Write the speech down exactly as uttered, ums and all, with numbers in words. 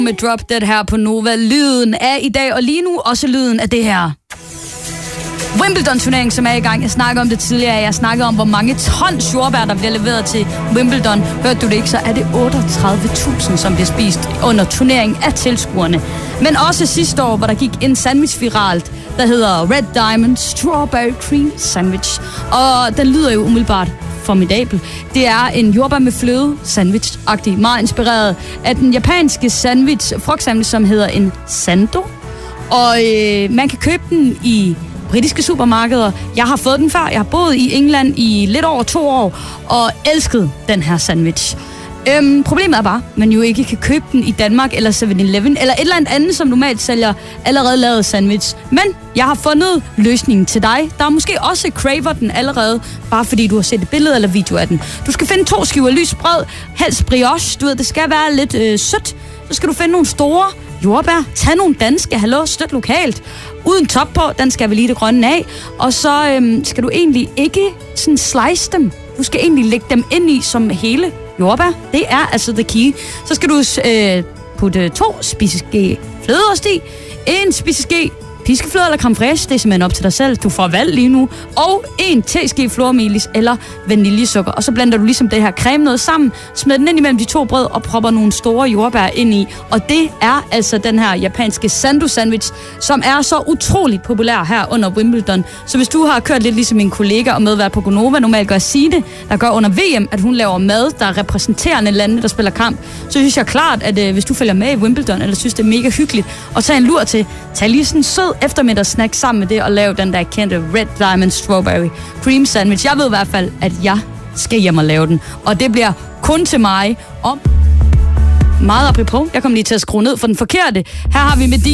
Med Drop Dead her på Nova. Lyden af i dag, og lige nu også lyden af det her. Wimbledon-turnering, som er i gang. Jeg snakkede om det tidligere. Jeg snakkede om, hvor mange tons jordbær, der bliver leveret til Wimbledon. Hørte du det ikke, så er det otteogtredive tusind, som bliver spist under turneringen af tilskuerne. Men også sidste år, hvor der gik en sandwich viralt, der hedder Red Diamond Strawberry Cream Sandwich. Og den lyder jo umiddelbart formidabel. Det er en jordbær med fløde sandwich-agtig, meget inspireret af den japanske sandwich, frugtsandwich, som hedder en sando. Og øh, man kan købe den i britiske supermarkeder. Jeg har fået den før. Jeg har boet i England i lidt over to år og elsket den her sandwich. Øhm, problemet er bare, at man jo ikke kan købe den i Danmark eller seven eleven eller et eller andet, som normalt sælger allerede lavet sandwich. Men jeg har fundet løsningen til dig, der måske også craver den allerede, bare fordi du har set et billede eller video af den. Du skal finde to skiver lys brød, helst brioche. Du ved, det skal være lidt øh, sødt. Så skal du finde nogle store jordbær. Tag nogle danske, hallo, støt lokalt. Uden top på, den skal vi lige det grønne af. Og så øhm, skal du egentlig ikke sådan slice dem. Du skal egentlig lægge dem ind i som hele jordbær. Det er altså the key. Så skal du øh, putte to spiseske flødeost i, en spiseske piskefløde eller creme fraiche, det er simpelthen op til dig selv. Du får valg lige nu. Og en teske flormelis eller vaniljesukker. Og så blander du ligesom det her creme noget sammen, smider den ind imellem de to brød og propper nogle store jordbær ind i. Og det er altså den her japanske sando sandwich, som er så utroligt populær her under Wimbledon. Så hvis du har kørt lidt ligesom min kollega og medvært på Gonova, normalt gør Signe, der gør under V M, at hun laver mad, der er repræsenterende lande, der spiller kamp, så synes jeg klart, at øh, hvis du følger med i Wimbledon, eller synes det er mega hyggeligt, og tage en lur til, tag lige sådan en sød eftermiddagssnack sammen med det, og lave den der kendte Red Diamond Strawberry Cream Sandwich. Jeg ved i hvert fald, at jeg skal hjem og lave den, og det bliver kun til mig. Og meget apropos, jeg kom lige til at skrue ned for den forkerte. Her har vi med